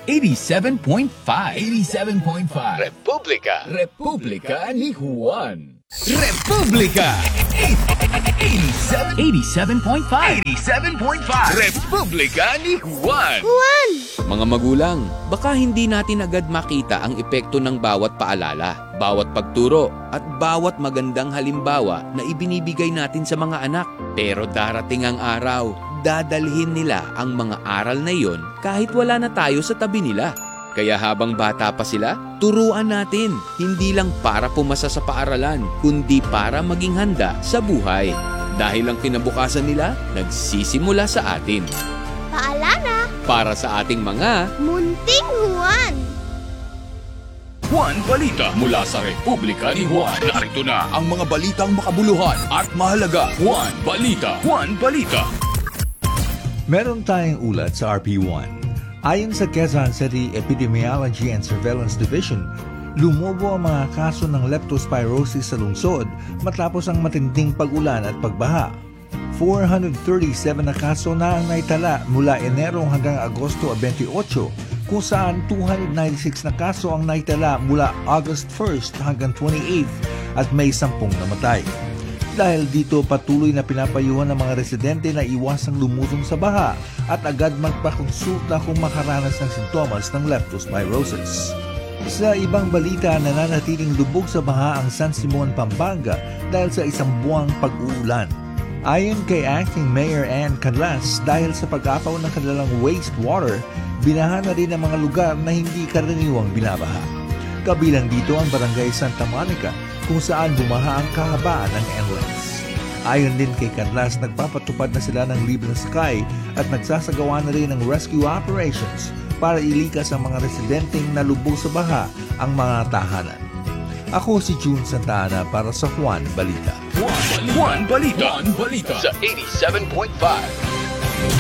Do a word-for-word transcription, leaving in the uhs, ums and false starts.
eighty-seven point five. eighty-seven point five. Republika. Republika ni Juan. Republika. eighty-seven point five. eighty-seven point five. Republika ni Juan. Juan! Mga magulang, baka hindi natin agad makita ang epekto ng bawat paalala, bawat pagturo, at bawat magandang halimbawa na ibinibigay natin sa mga anak. Pero darating ang araw, dadalhin nila ang mga aral na iyon kahit wala na tayo sa tabi nila. Kaya habang bata pa sila, turuan natin, hindi lang para pumasa sa paaralan, kundi para maging handa sa buhay. Dahil ang kinabukasan nila, nagsisimula sa atin. Paalala! Para sa ating mga Munting Juan! Juan Balita mula sa Republika ni Juan. Narito na ang mga balitang makabuluhan at mahalaga. Juan Balita. Juan Balita. Meron tayong ulat sa R P one. Ayon sa Quezon City Epidemiology and Surveillance Division, lumobo ang mga kaso ng leptospirosis sa lungsod matapos ang matinding pag-ulan at pagbaha. four hundred thirty-seven na kaso na ang naitala mula Enero hanggang Agosto twenty-eight, kung saan two hundred ninety-six na kaso ang naitala mula August first hanggang twenty-eighth at may sampung namatay. Dahil dito, patuloy na pinapayuhan ng mga residente na iwasang lumutong sa baha at agad magpakonsulta kung makaranas ng sintomas ng leptospirosis. Sa ibang balita, nananatiling lubog sa baha ang San Simon, Pampanga dahil sa isang buwang pag-uulan. Ayon kay Acting Mayor Ann Canlas, dahil sa pag-apaw ng kanilang wastewater, binaha na rin ang mga lugar na hindi karaniwang binabaha. Kabilang dito ang Barangay Santa Monica, kung saan bumaha ang kahabaan ng Enlens. Ayon din kay Canlas, nagpapatupad na sila ng libreng sky at nagsasagawa na rin ng rescue operations para ilikas ang mga residenteng nalubog sa baha ang mga tahanan. Ako si June Santa Ana para sa Juan Balita. Juan Balita. Juan Balita. Sa eighty-seven point five.